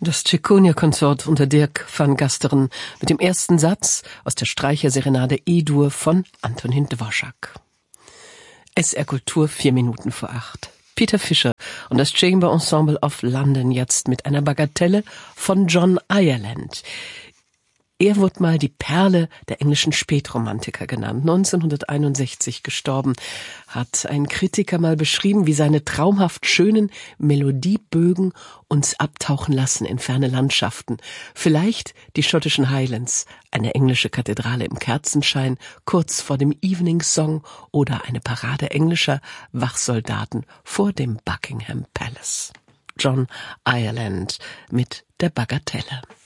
Das Ciconia-Konsort unter Dirk van Gasteren mit dem ersten Satz aus der Streicherserenade E-Dur von Antonin Dvorak. SR Kultur 8:04. Peter Fischer und das Chamber Ensemble of London jetzt mit einer Bagatelle von John Ireland. Er wurde mal die Perle der englischen Spätromantiker genannt, 1961 gestorben, hat ein Kritiker mal beschrieben, wie seine traumhaft schönen Melodiebögen uns abtauchen lassen in ferne Landschaften. Vielleicht die schottischen Highlands, eine englische Kathedrale im Kerzenschein, kurz vor dem Evening Song oder eine Parade englischer Wachsoldaten vor dem Buckingham Palace. John Ireland mit der Bagatelle.